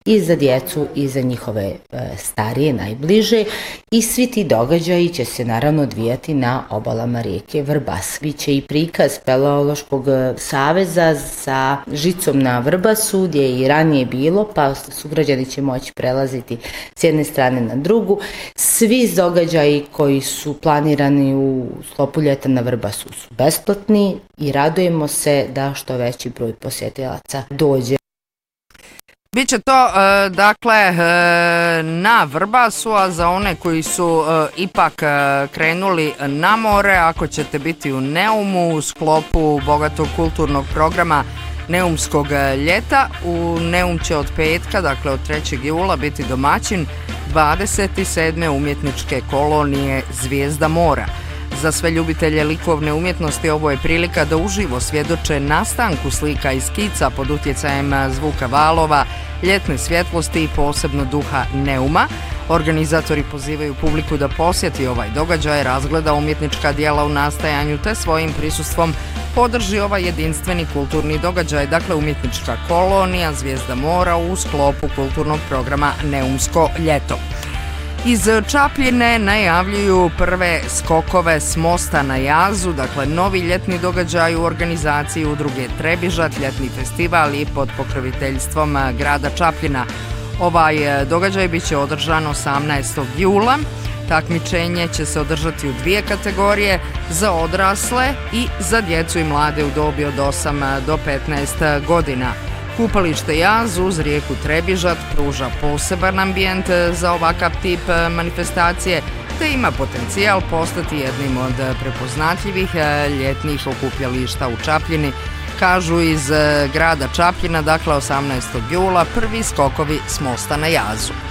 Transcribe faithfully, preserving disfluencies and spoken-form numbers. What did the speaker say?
i za djecu i za njihove starije, najbliže, i svi ti događaji će se naravno odvijati na obalama rijeke Vrbas. Biće i prikaz Speleološkog saveza sa žicom na Vrbasu, gdje je i ranije bilo, pa sugrađani će moći prelaziti s jedne strane na drugu. Svi događaji koji su planirani u sklopu ljeta na Vrbasu su besplatni i radujemo se da što veći broj posjetilaca dođe. Biće to, e, dakle, e, na Vrbasu, a za one koji su e, ipak e, krenuli na more, ako ćete biti u Neumu u sklopu bogatog kulturnog programa Neumskog ljeta, u Neum će od petka, dakle od trećeg jula, biti domaćin dvadeset sedme umjetničke kolonije Zvijezda mora. Za sve ljubitelje likovne umjetnosti ovo je prilika da uživo svjedoče nastanku slika i skica pod utjecajem zvuka valova, ljetne svjetlosti i posebno duha Neuma. Organizatori pozivaju publiku da posjeti ovaj događaj, razgleda umjetnička djela u nastajanju te svojim prisustvom podrži ovaj jedinstveni kulturni događaj, dakle umjetnička kolonija Zvijezda mora u sklopu kulturnog programa Neumsko ljeto. Iz Čapljine najavljuju prve skokove s mosta na jazu, dakle novi ljetni događaj u organizaciji udruge Trebižat, ljetni festival i pod pokroviteljstvom grada Čapljina. Ovaj događaj bit će održan osamnaestog jula. Takmičenje će se održati u dvije kategorije, za odrasle i za djecu i mlade u dobi od osam do petnaest godina. Kupalište Jaz uz rijeku Trebižat pruža poseban ambijent za ovakav tip manifestacije te ima potencijal postati jednim od prepoznatljivih ljetnih okupljališta u Čapljini, kažu iz grada Čapljina, dakle osamnaestog jula prvi skokovi s mosta na Jazu.